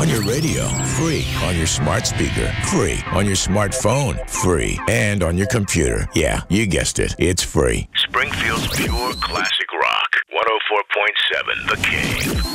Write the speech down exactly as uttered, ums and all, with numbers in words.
On your radio, free. On your smart speaker, free. On your smartphone, free. And on your computer. Yeah, you guessed it. It's free. Springfield's pure classic rock. one oh four point seven The Cave.